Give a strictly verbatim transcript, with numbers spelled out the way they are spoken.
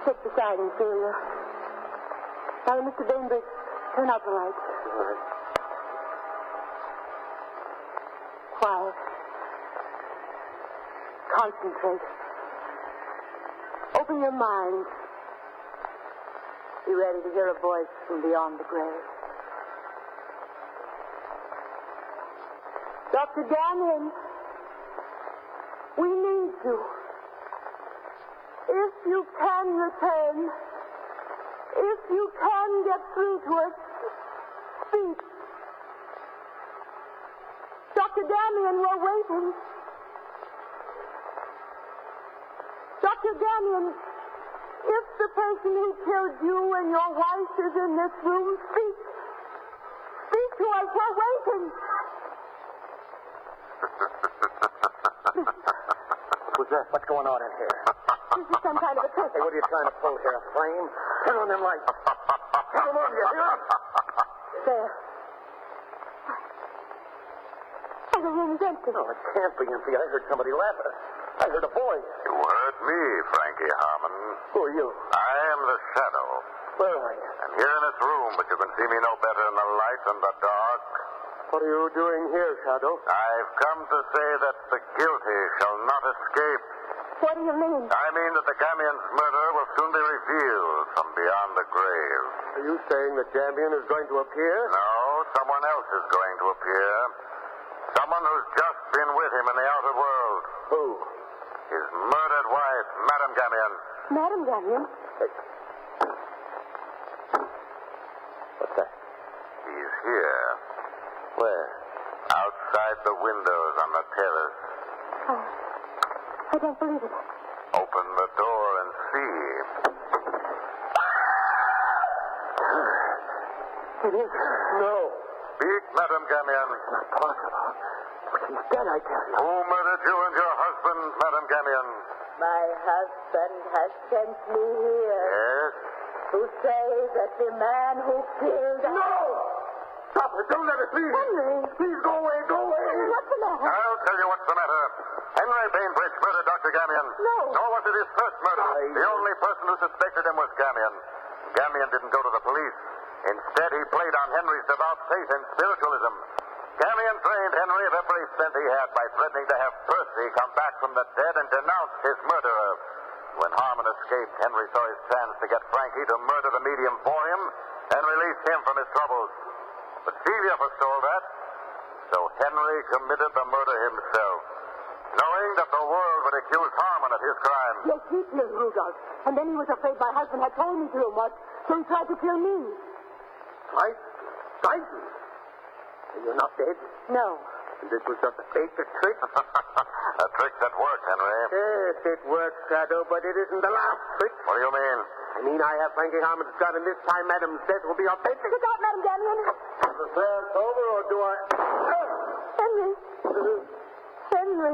Sit beside him, Celia. Now, Mister Bainbridge, turn out the lights. All right. Quiet. Concentrate. Open your mind. Be ready to hear a voice from beyond the grave. Doctor Gamion, we need you. If you can return, if you can get through to us, speak. Doctor Gamion, we're waiting. Doctor Gamion, if the person who killed you and your wife is in this room, speak. Speak to us. We're waiting. Who's that? What's going on in here? This is some kind of a trick. Hey, what are you trying to pull here? A flame? Turn on them lights. Turn them on, you hear? There. Oh, the room is empty. Oh, it can't be empty. I heard somebody laughing. I heard a voice. You heard me, Frankie Harmon. Who are you? I am the Shadow. Where are you? I'm here in this room, but you can see me no better in the light than the dark. What are you doing here, Shadow? I've come to say that the guilty shall not escape. What do you mean? I mean that the Gamion's murder will soon be revealed from beyond the grave. Are you saying that Gamion is going to appear? No, someone else is going to appear. Someone who's just been with him in the outer world. Who? His murdered wife, Madame Gamion. Madame Gamion? What's that? He's here. Where? Outside the windows on the terrace. Oh, I don't believe it. Open the door and see. It is. No. Speak, Madame Gamion. Not possible. But he's dead, I tell you. Who murdered you and your husband, Madame Gamion? My husband has sent me here Yes? to say that the man who killed... No! Stop it. Don't let it be. Henry! Please go away. Go away. What's the matter? I'll tell you what's the matter. Henry Bainbridge murdered Doctor Gamion. No. Nor was it his first murder. I- The only person who suspected him was Gamion. Gamion didn't go to the police. Instead, he played on Henry's devout faith in spiritualism. Gamion drained Henry of every cent he had by threatening to have Percy come back from the dead and denounce his murderer. When Harmon escaped, Henry saw his chance to get Frankie to murder the medium for him and release him from his troubles. But Celia forestalled that, so Henry committed the murder himself, knowing that the world would accuse Harmon of his crime. Yes, he killed Rudolph. And then he was afraid my husband had told me too much, so he tried to kill me. Right? Frightened. And you're not dead? No. And this was just a fake, a trick? A trick that worked, Henry. Yes, it works, Shadow, but it isn't the last trick. What do you mean? I mean, I have Frankie Harmon's gun, and this time Madame's death will be authentic. Look out, Madame Gamion. Is the seance over, or do I... Henry. Henry.